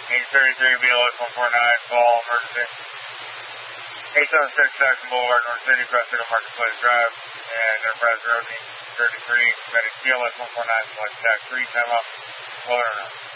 833 BLS 149, call emergency. 876 Jackson Boulevard, North City, Preston Marketplace Drive, and Enterprise Road, 33, medic BLS 149, select tax 3, time up, well or not.